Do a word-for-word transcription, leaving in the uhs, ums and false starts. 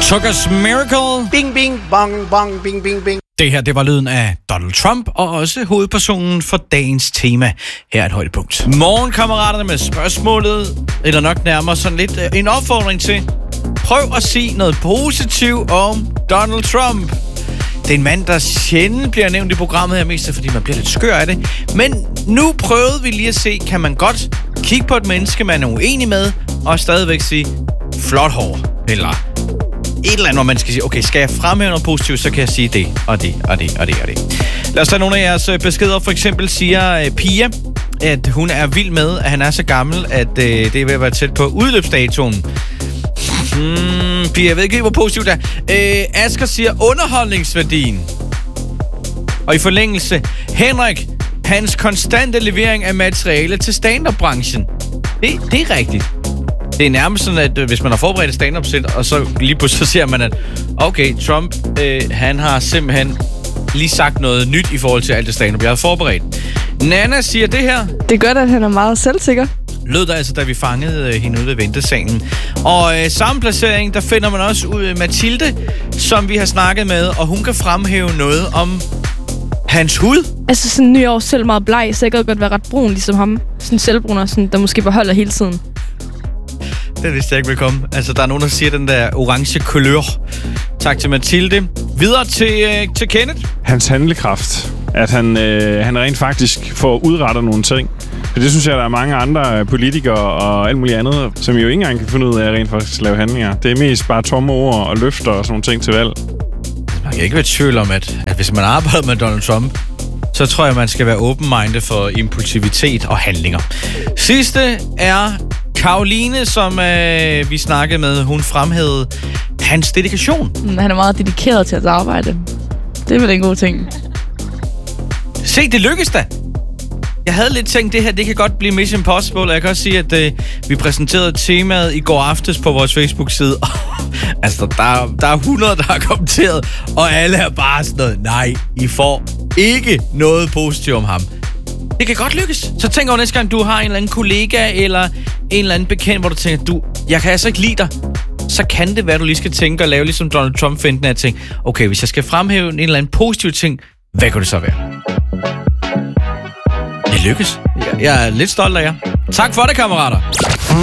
Sugar's Miracle. Bing, bing, bong, bong, bing, bing, bing. Det her, det var lyden af Donald Trump, og også hovedpersonen for dagens tema. Her er et højdepunkt. Morgen, kammeraterne, med spørgsmålet, eller nok nærmere sådan lidt en opfordring til. Prøv at sige noget positivt om Donald Trump. Det er en mand, der sjældent bliver nævnt i programmet her, mest fordi man bliver lidt skør af det. Men nu prøvede vi lige at se, kan man godt kigge på et menneske, man er uenig med, og stadigvæk sige, flot hår, eller et eller andet, hvor man skal sige, okay, skal jeg fremhæve noget positivt, så kan jeg sige det, og det, og det, og det, og det. Lad os tage nogle af jeres beskeder. For eksempel siger uh, Pia, at hun er vild med, at han er så gammel, at uh, det er ved at være tæt på udløbsdatoen. Hmm, Pia, jeg ved ikke, hvor positivt det er. Uh, Asger siger underholdningsværdien. Og i forlængelse, Henrik, hans konstante levering af materiale til stand-up-branchen. Det, det er rigtigt. Det er nærmest sådan, at hvis man har forberedt et stand-up-sæt, og så lige pludselig så ser man, at okay, Trump, øh, han har simpelthen lige sagt noget nyt i forhold til alt det stand-up, jeg har forberedt. Nana siger det her. Det er godt, at han er meget selvsikker. Lød der altså, da vi fangede øh, hende ude ved ventesalen. Og øh, samme placering, der finder man også ud af Mathilde, som vi har snakket med, og hun kan fremhæve noget om hans hud. Altså sådan New York selv meget bleg, så jeg kan godt være ret brun, ligesom ham. Sådan selvbrun, sådan, der måske beholder hele tiden. Det vidste jeg ikke ville komme. Altså, der er nogen, der siger den der orange couleur. Tak til Mathilde. Videre til, øh, til Kenneth. Hans handlekraft. At han, øh, han rent faktisk får udrettet nogle ting. For det synes jeg, der er mange andre politikere og alt muligt andet, som jo ikke engang kan finde ud af at rent faktisk lave handlinger. Det er mest bare tomme ord og løfter og sådan nogle ting til valg. Man kan ikke være i tvivl om, at, at hvis man arbejder med Donald Trump, så tror jeg, man skal være open-minded for impulsivitet og handlinger. Sidste er Karoline, som øh, vi snakkede med. Hun fremhævede hans dedikation. Mm, han er meget dedikeret til at arbejde. Det er vel en god ting. Se, det lykkedes da. Jeg havde lidt tænkt, det her det kan godt blive Mission Impossible. Jeg kan også sige, at øh, vi præsenterede temaet i går aftes på vores Facebook-side. Altså, der, der er hundrede, der har kommenteret, og alle er bare sådan noget, nej, I får ikke noget positivt om ham. Det kan godt lykkes. Så tænk over næste gang, du har en eller anden kollega eller en eller anden bekendt, hvor du tænker, du, jeg kan altså ikke lide dig. Så kan det være, du lige skal tænke og lave ligesom Donald Trump-finden af ting. Okay, hvis jeg skal fremhæve en eller anden positiv ting, hvad kunne det så være? Det lykkes. Jeg, jeg er lidt stolt af jer. Tak for det, kammerater.